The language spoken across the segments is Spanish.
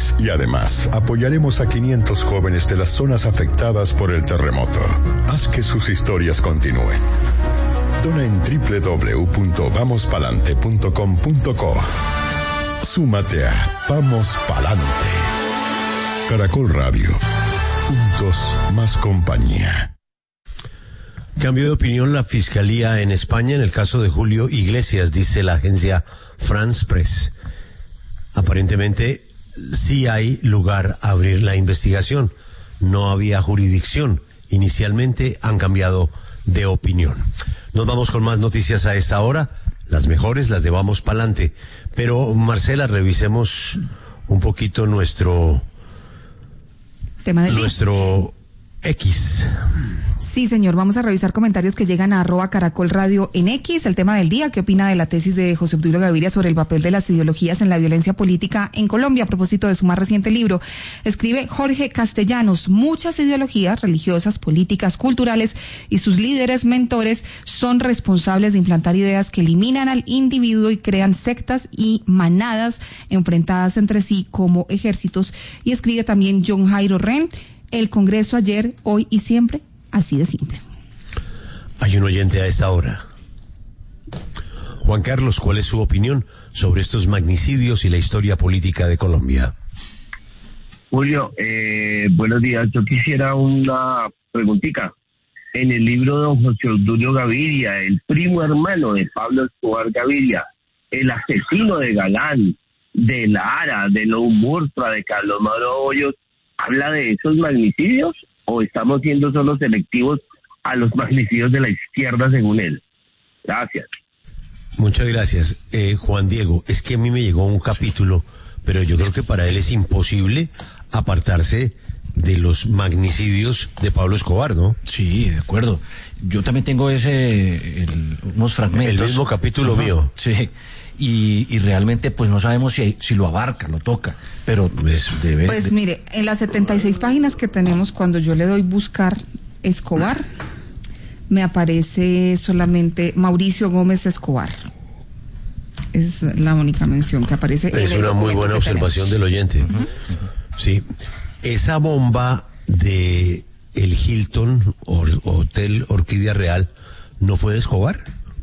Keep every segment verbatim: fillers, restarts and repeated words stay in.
gratis. Y además, apoyaremos a quinientos jóvenes de las zonas afectadas por el terremoto. Haz que sus historias continúen. Dona en doble u doble u doble u punto vamos palante punto com punto co. Súmate a Vamos Palante. Caracol Radio. Juntos, más compañía. Cambio de opinión la Fiscalía en España en el caso de Julio Iglesias, dice la agencia France Press. Aparentemente sí hay lugar a abrir la investigación. No había jurisdicción. Inicialmente han cambiado de opinión. Nos vamos con más noticias a esta hora, las mejores, las de Vamos Pa'lante. Pero, Marcela, revisemos un poquito nuestro... tema del nuestro X. Sí, señor, vamos a revisar comentarios que llegan a arroba Caracol Radio en X. El tema del día, ¿qué opina de la tesis de José Obdulio Gaviria sobre el papel de las ideologías en la violencia política en Colombia a propósito de su más reciente libro? Escribe Jorge Castellanos: muchas ideologías religiosas, políticas, culturales y sus líderes mentores son responsables de implantar ideas que eliminan al individuo y crean sectas y manadas enfrentadas entre sí como ejércitos. Y escribe también John Jairo Ren: el Congreso ayer, hoy y siempre. Así de simple. Hay un oyente a esta hora. Juan Carlos, ¿cuál es su opinión sobre estos magnicidios y la historia política de Colombia? Julio, eh, buenos días. Yo quisiera una preguntita. En el libro de don José Obdulio Gaviria, el primo hermano de Pablo Escobar Gaviria, el asesino de Galán, de Lara, de Lou Murtra, de Carlos Mauro Hoyos, ¿habla de esos magnicidios o estamos siendo solo selectivos a los magnicidios de la izquierda según él? Gracias. Muchas gracias. Eh, Juan Diego, es que a mí me llegó un capítulo, pero yo creo que para él es imposible apartarse de los magnicidios de Pablo Escobar, ¿no? Sí, de acuerdo. Yo también tengo ese, el, unos fragmentos. El mismo capítulo uh-huh. mío. Sí. Y, y realmente pues no sabemos si, si lo abarca, lo toca, pero es, debe... Pues de... mire, en las setenta y seis páginas que tenemos, cuando yo le doy buscar Escobar, me aparece solamente Mauricio Gómez Escobar. Es la única mención que aparece. Es en una muy buena observación del oyente. Uh-huh. Uh-huh. Sí. Esa bomba de el Hilton or, Hotel Orquídea Real, ¿no fue de Escobar?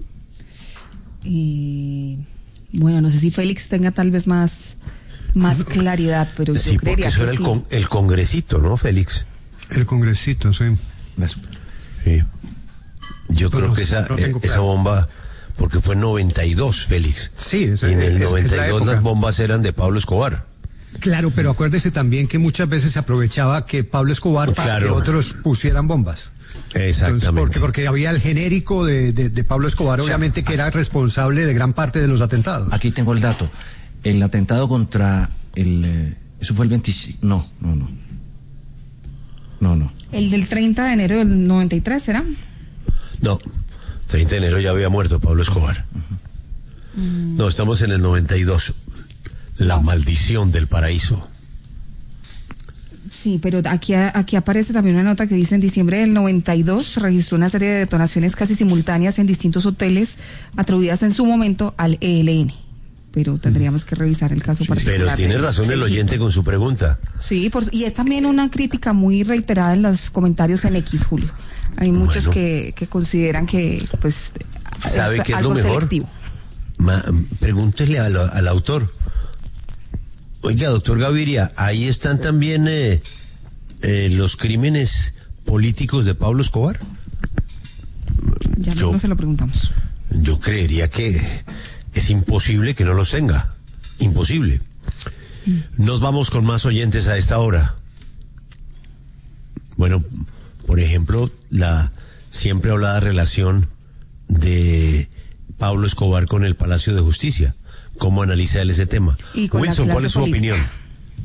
Y... bueno, no sé si Félix tenga tal vez más más claridad, pero sí, yo creería eso que era sí. el, con, el congresito, ¿no, Félix? El congresito, sí. Sí. Yo pero creo no, que esa, no eh, esa bomba, porque fue en noventa y dos, Félix. Sí, es, y en el es, noventa y dos es las bombas eran de Pablo Escobar. Claro, pero acuérdese también que muchas veces se aprovechaba que Pablo Escobar para claro. que otros pusieran bombas. Exactamente. Entonces, porque, porque había el genérico de, de, de Pablo Escobar, o sea, obviamente, que era responsable de gran parte de los atentados. Aquí tengo el dato. El atentado contra el... Eh, eso fue el veinticinco... No, no, no. No, no. El del treinta de enero del noventa y tres, ¿será? No, treinta de enero ya había muerto Pablo Escobar. Uh-huh. Mm. No, estamos en el noventa y dos. La no. maldición del paraíso. Sí, pero aquí, aquí aparece también una nota que dice: en diciembre del noventa y dos registró una serie de detonaciones casi simultáneas en distintos hoteles atribuidas en su momento al E L N. Pero tendríamos que revisar el caso sí, particular. Pero tiene razón el oyente con su pregunta. Sí, por, y es también una crítica muy reiterada en los comentarios en X, Julio. Hay muchos bueno, que, que consideran que pues ¿sabe es qué es algo lo mejor? selectivo. Ma, pregúntele al, al autor. Oiga, doctor Gaviria, ahí están también eh, eh, los crímenes políticos de Pablo Escobar. Ya no se lo preguntamos. Yo creería que es imposible que no los tenga. Imposible. Mm. Nos vamos con más oyentes a esta hora. Bueno, por ejemplo, la siempre hablada relación de Pablo Escobar con el Palacio de Justicia. ¿Cómo analiza él ese tema? Wilson, ¿cuál es su política? opinión?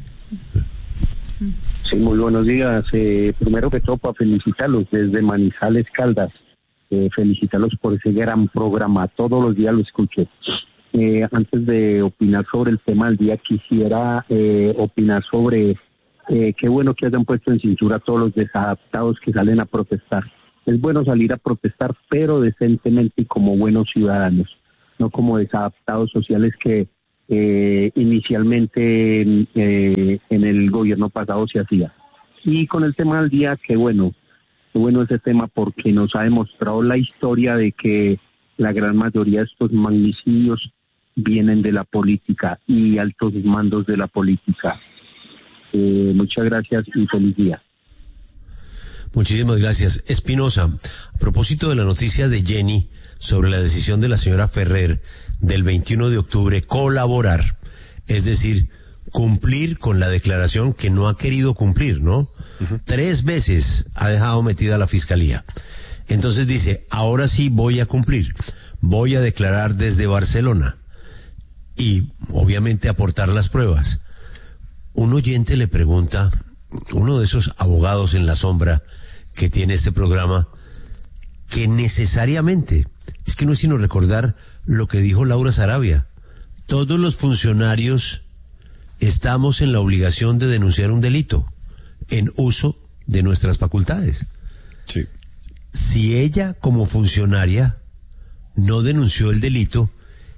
Sí, muy buenos días. Eh, primero que todo, para felicitarlos desde Manizales, Caldas. Eh, felicitarlos por ese gran programa. Todos los días lo escucho. Eh, antes de opinar sobre el tema del día, quisiera eh, opinar sobre eh, qué bueno que hayan puesto en cintura a todos los desadaptados que salen a protestar. Es bueno salir a protestar, pero decentemente y como buenos ciudadanos, no como desadaptados sociales que eh, inicialmente eh, en el gobierno pasado se hacía. Y con el tema del día, que bueno, qué bueno ese tema porque nos ha demostrado la historia de que la gran mayoría de estos magnicidios vienen de la política y altos mandos de la política. Eh, muchas gracias y feliz día. Muchísimas gracias. Espinosa, a propósito de la noticia de Jenny sobre la decisión de la señora Ferrer del veintiuno de octubre colaborar, es decir, cumplir con la declaración que no ha querido cumplir, ¿no? Uh-huh. Tres veces ha dejado metida la fiscalía. Entonces dice, ahora sí voy a cumplir, voy a declarar desde Barcelona y obviamente aportar las pruebas. Un oyente le pregunta, uno de esos abogados en la sombra que tiene este programa, que necesariamente, es que no es sino recordar lo que dijo Laura Sarabia, todos los funcionarios estamos en la obligación de denunciar un delito en uso de nuestras facultades. Sí. Si ella como funcionaria no denunció el delito,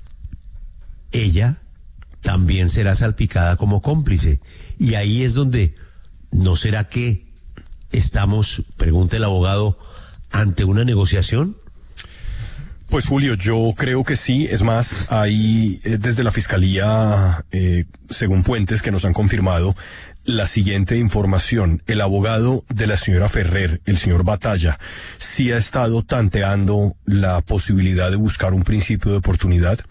ella también será salpicada como cómplice. Y ahí es donde, ¿no será que estamos, pregunta el abogado, ante una negociación? Pues Julio, yo creo que sí. Es más, hay eh, desde la Fiscalía, eh, según fuentes que nos han confirmado, la siguiente información. El abogado de la señora Ferrer, el señor Batalla, sí ha estado tanteando la posibilidad de buscar un principio de oportunidad.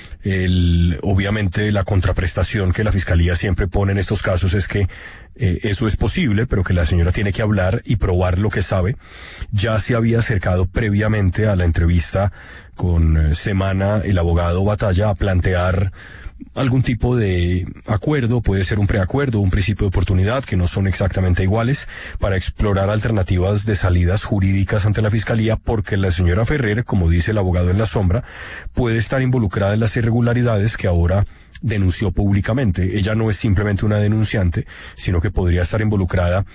El, obviamente la contraprestación que la Fiscalía siempre pone en estos casos es que eh, eso es posible, pero que la señora tiene que hablar y probar lo que sabe. Ya se había acercado previamente a la entrevista con eh, Semana el abogado Batalla a plantear algún tipo de acuerdo, puede ser un preacuerdo, un principio de oportunidad, que no son exactamente iguales, para explorar alternativas de salidas jurídicas ante la Fiscalía, porque la señora Ferrer, como dice el abogado en la sombra, puede estar involucrada en las irregularidades que ahora denunció públicamente. Ella no es simplemente una denunciante, sino que podría estar involucrada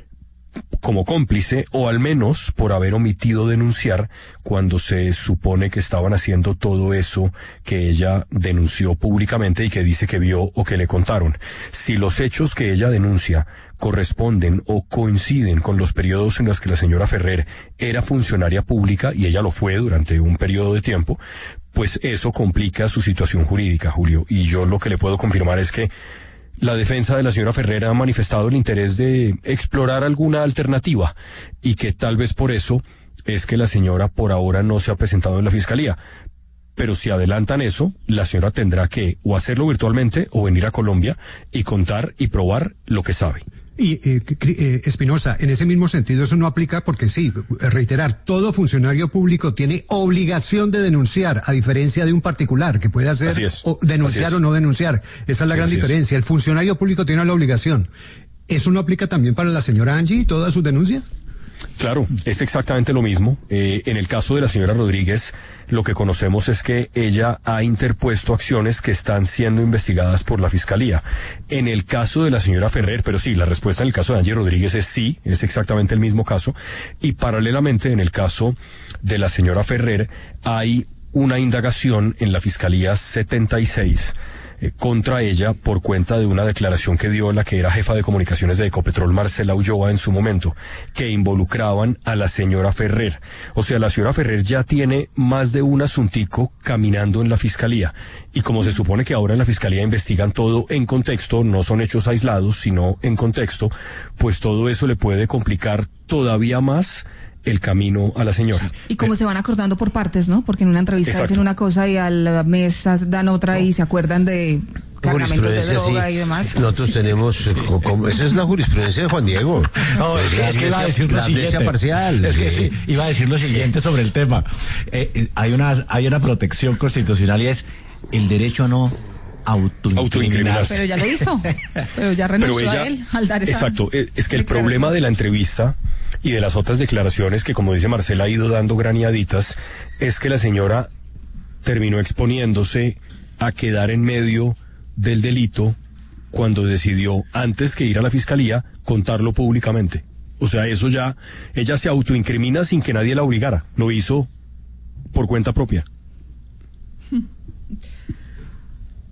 como cómplice, o al menos por haber omitido denunciar cuando se supone que estaban haciendo todo eso que ella denunció públicamente y que dice que vio o que le contaron. Si los hechos que ella denuncia corresponden o coinciden con los periodos en los que la señora Ferrer era funcionaria pública, y ella lo fue durante un periodo de tiempo, pues eso complica su situación jurídica, Julio. Y yo lo que le puedo confirmar es que la defensa de la señora Ferrer ha manifestado el interés de explorar alguna alternativa, y que tal vez por eso es que la señora por ahora no se ha presentado en la Fiscalía. Pero si adelantan eso, la señora tendrá que o hacerlo virtualmente o venir a Colombia y contar y probar lo que sabe. Y eh, eh, Espinosa, en ese mismo sentido eso no aplica porque sí, reiterar, todo funcionario público tiene obligación de denunciar, a diferencia de un particular que puede hacer o denunciar o no denunciar. Esa es la sí, gran diferencia. Es. El funcionario público tiene la obligación. ¿Eso no aplica también para la señora Angie y todas sus denuncias? Claro, es exactamente lo mismo. Eh, en el caso de la señora Rodríguez, lo que conocemos es que ella ha interpuesto acciones que están siendo investigadas por la Fiscalía. En el caso de la señora Ferrer, pero sí, la respuesta en el caso de Angie Rodríguez es sí, es exactamente el mismo caso. Y paralelamente, en el caso de la señora Ferrer, hay una indagación en la Fiscalía setenta y seis eh, contra ella por cuenta de una declaración que dio la que era jefa de comunicaciones de Ecopetrol, Marcela Ulloa, en su momento, que involucraban a la señora Ferrer. O sea, la señora Ferrer ya tiene más de un asuntico caminando en la Fiscalía. Y como se supone que ahora en la Fiscalía investigan todo en contexto, no son hechos aislados, sino en contexto, pues todo eso le puede complicar todavía más el camino a la señora. Y como se van acordando por partes, ¿no? Porque en una entrevista Exacto. dicen una cosa y a la mesa dan otra no. y se acuerdan de cargamentos de droga sí. y demás. Nosotros tenemos, como, esa es la jurisprudencia de Juan Diego. No, es que, es que iba a decir lo la siguiente. Parcial. Es que sí, iba a decir lo siguiente sobre el tema. Eh, eh, hay una, hay una protección constitucional y es el derecho a no autoincriminarse. Pero ya lo hizo. Pero ya renunció Pero ella, a él al dar esa Exacto. Es que el problema de la entrevista y de las otras declaraciones que, como dice Marcela, ha ido dando graniaditas, es que la señora terminó exponiéndose a quedar en medio del delito cuando decidió, antes que ir a la Fiscalía, contarlo públicamente. O sea, eso ya, ella se autoincrimina sin que nadie la obligara. Lo hizo por cuenta propia.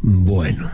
Bueno,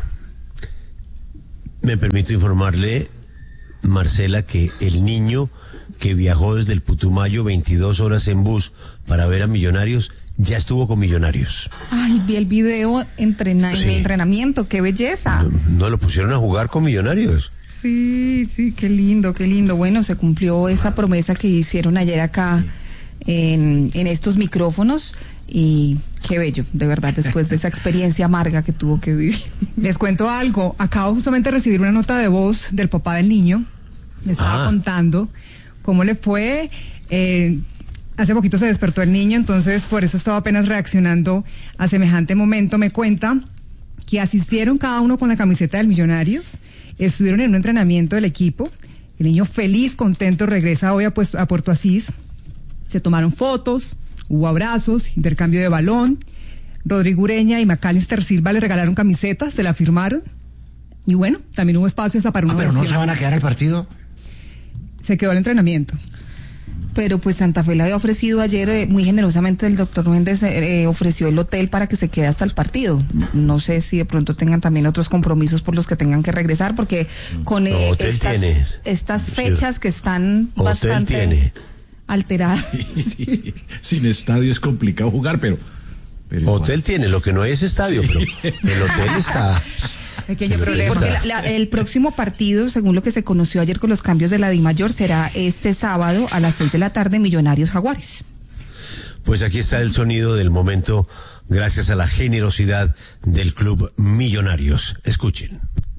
me permito informarle, Marcela, que el niño que viajó desde el Putumayo veintidós horas en bus para ver a Millonarios, ya estuvo con Millonarios. Ay, vi el video entrena sí. en el entrenamiento, qué belleza. No, no, lo pusieron a jugar con Millonarios. Sí, sí, qué lindo, qué lindo. Bueno, se cumplió esa promesa que hicieron ayer acá en, en estos micrófonos y qué bello, de verdad, después de esa experiencia amarga que tuvo que vivir. Les cuento algo, acabo justamente de recibir una nota de voz del papá del niño, me estaba ah. contando cómo le fue, eh, hace poquito se despertó el niño, entonces por eso estaba apenas reaccionando a semejante momento. Me cuenta que asistieron cada uno con la camiseta del Millonarios, estuvieron en un entrenamiento del equipo, el niño feliz, contento, regresa hoy a, pues, a Puerto Asís, se tomaron fotos, hubo abrazos, intercambio de balón, Rodrigo Ureña y Macalister Silva le regalaron camisetas, se la firmaron, y bueno, también hubo espacio hasta para una ah, pero oración. ¿No se van a quedar al partido? Se quedó el entrenamiento. Pero pues Santa Fe le había ofrecido ayer, eh, muy generosamente el doctor Méndez eh, ofreció el hotel para que se quede hasta el partido. No sé si de pronto tengan también otros compromisos por los que tengan que regresar, porque con eh, no, estas, estas fechas que están hotel bastante tiene. alteradas. Sí, sí. Sin estadio es complicado jugar, pero... pero hotel igual. Tiene, lo que no es estadio, pero el hotel está... Pequeño sí, problema. Porque la, la, el próximo partido, según lo que se conoció ayer con los cambios de la DIMAYOR, será este sábado a las seis de la tarde, Millonarios Jaguares. Pues aquí está el sonido del momento, gracias a la generosidad del Club Millonarios. Escuchen.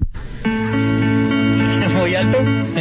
Muy alto.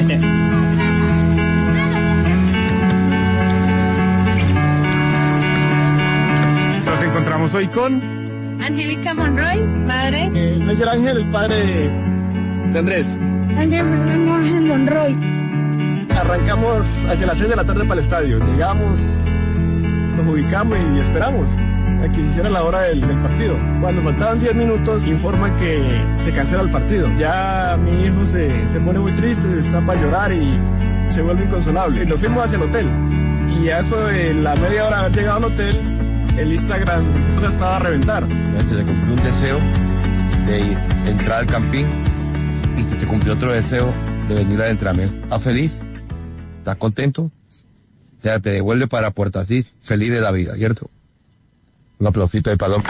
Nos encontramos hoy con Angélica Monroy, madre. Eh, Miguel Ángel, el padre de Andrés. Ángel Monroy. Arrancamos hacia las seis de la tarde para el estadio. Llegamos, nos ubicamos y esperamos a que se hiciera la hora del, del partido. Cuando faltaban diez minutos, informan que se cancela el partido. Ya mi hijo se, se pone muy triste, está para llorar y se vuelve inconsolable. Y nos fuimos hacia el hotel. Y a eso de la media hora de haber llegado al hotel, el Instagram estaba a reventar. Se te cumplió un deseo de ir, entrar al campín y se te cumplió otro deseo de venir al entrenamiento. ¿Estás feliz? ¿Estás contento? O sea, te devuelve para Puerto Asís feliz de la vida, ¿cierto? Un aplausito de palón.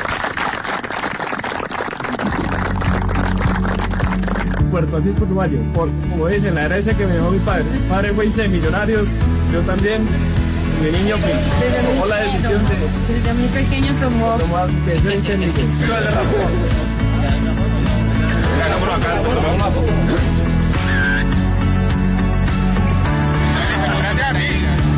Puerto Asís, Putumayo, por, como dicen, la herencia que me dejó mi padre. Mi padre fue hincha de Millonarios, yo también. Mi niño pues tomó la decisión de... Desde muy pequeño tomó... Tomó de ser hincha de Millonarios. Vámonos acá, vámonos a foto. Gracias.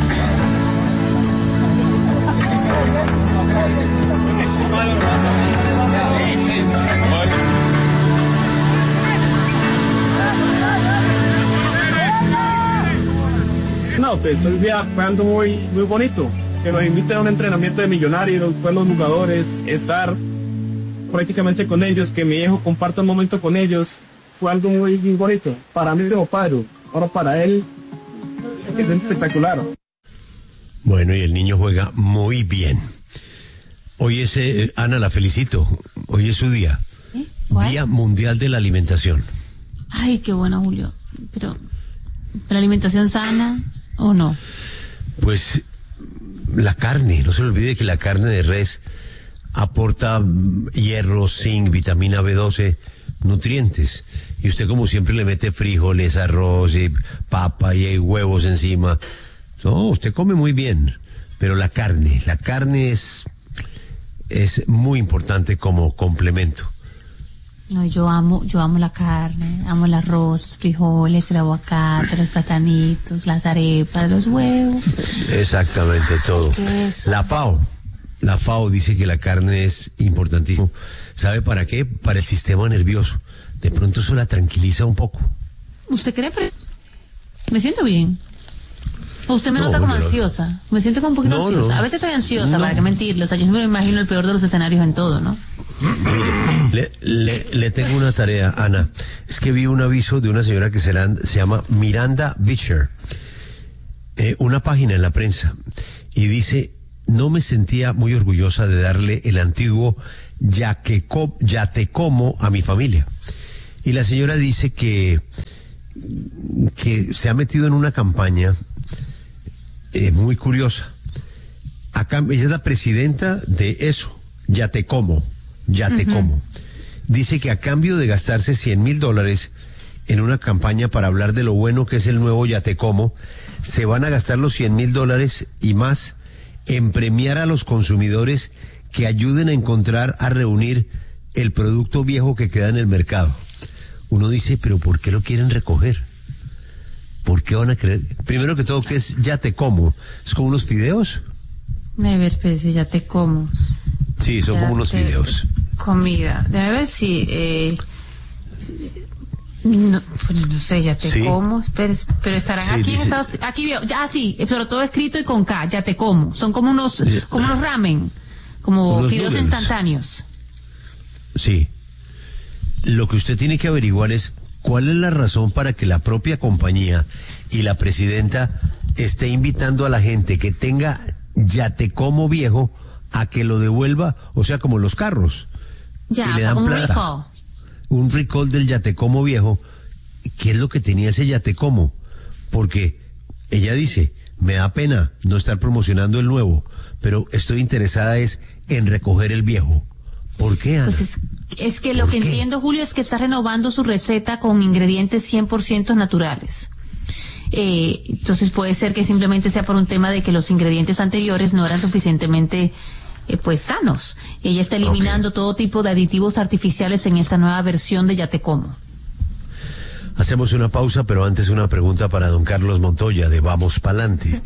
No, pues hoy día fue algo muy, muy bonito, que nos inviten a un entrenamiento de Millonarios, pues los jugadores, estar prácticamente con ellos, que mi hijo comparta un momento con ellos, fue algo muy, muy bonito, para mí como padre, ahora para él es espectacular. Bueno, y el niño juega muy bien. Hoy es, eh, Ana, la felicito, hoy es su día, ¿Eh? Día Mundial de la Alimentación. Ay, qué bueno, Julio, pero, ¿pero alimentación sana o no? Pues la carne, no se le olvide que la carne de res aporta hierro, zinc, vitamina B doce, nutrientes. Y usted como siempre le mete frijoles, arroz y papa y hay huevos encima. No, usted come muy bien, pero la carne, la carne es, es muy importante como complemento. No, yo amo, yo amo la carne, amo el arroz, los frijoles, el aguacate, los platanitos, las arepas, los huevos. Exactamente, todo. La FAO, la FAO dice que la carne es importantísima. ¿Sabe para qué? Para el sistema nervioso. De pronto eso la tranquiliza un poco. ¿Usted cree? Me siento bien. ¿O usted me no, nota como pero... ansiosa? Me siento como un poquito no, ansiosa. No. A veces soy ansiosa, no. ¿Para qué mentirle? O sea, yo me imagino el peor de los escenarios en todo, ¿no? Mire, le, le, le tengo una tarea, Ana. Es que vi un aviso de una señora que será, se llama Miranda Beecher, eh, una página en la prensa, y dice: no me sentía muy orgullosa de darle el antiguo ya que co- ya te como a mi familia. Y la señora dice que, que se ha metido en una campaña eh, muy curiosa. Acá, ella es la presidenta de eso, ya te como, ya te uh-huh. como. Dice que a cambio de gastarse cien mil dólares en una campaña para hablar de lo bueno que es el nuevo ya te como, se van a gastar los cien mil dólares y más en premiar a los consumidores que ayuden a encontrar, a reunir el producto viejo que queda en el mercado. Uno dice, pero ¿por qué lo quieren recoger? ¿Por qué van a creer? Primero que todo, ¿qué es ya te como? ¿Es como unos fideos? Debe ver, pues, ya te como. Sí, son ya como unos fideos. Comida. Debe ver si... Eh, no, bueno, no sé, ya te sí. como, pero, pero estarán sí, aquí dice, en Estados aquí veo, ya sí, pero todo escrito y con K, ya te como. Son como unos, sí. como unos ramen, como unos fideos noodles. Instantáneos. Sí. Lo que usted tiene que averiguar es cuál es la razón para que la propia compañía y la presidenta esté invitando a la gente que tenga ya te como viejo a que lo devuelva, o sea, como los carros. Ya, y le dan como plata. un recall. Un recall del ya te como viejo. ¿Qué es lo que tenía ese ya te como? Porque ella dice, me da pena no estar promocionando el nuevo, pero estoy interesada es en recoger el viejo. ¿Por qué, Ana? Pues es, es que lo que qué? entiendo, Julio, es que está renovando su receta con ingredientes cien por ciento naturales. Eh, entonces puede ser que simplemente sea por un tema de que los ingredientes anteriores no eran suficientemente eh, pues sanos. Ella está eliminando okay. todo tipo de aditivos artificiales en esta nueva versión de Ya Te Como. Hacemos una pausa, pero antes una pregunta para don Carlos Montoya de Vamos Pa'lante.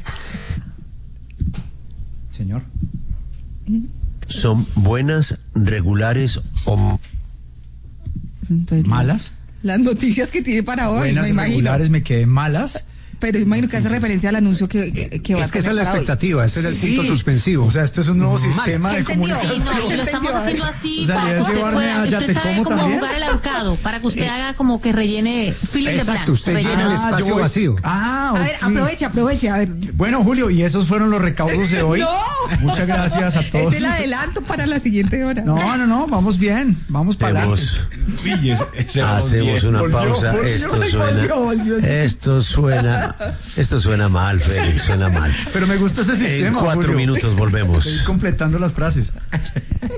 Señor. ¿Son buenas, regulares o pues malas? Las noticias que tiene para hoy, buenas, me imagino. Regulares me quedé malas. Pero imagino que hace referencia al anuncio que, que, que va es a que esa es la para expectativa, hoy. ese era el Sí. punto suspensivo. O sea, esto es un nuevo Mal. sistema de comunicación. Sí, no, y lo estamos haciendo así O sea, para que le usted llevarme pueda, a Ya usted Te sabe Como cómo también. jugar el ahorcado, para que usted Eh, haga como que rellene fill in the Exacto, blank. usted Rellena. llena el espacio yo voy- vacío. Ah, A ver, ok. aproveche, aproveche, a ver. Bueno, Julio, y esos fueron los recaudos de hoy. ¡No! Muchas gracias a todos. Es el adelanto para la siguiente hora. No, no, no, vamos bien, vamos para adelante. Hacemos una Volvió, pausa. volvió, esto volvió, suena, volvió. esto suena, esto suena mal, Félix, suena mal. Pero me gusta ese sistema. En cuatro Julio. minutos volvemos. Estoy completando las frases.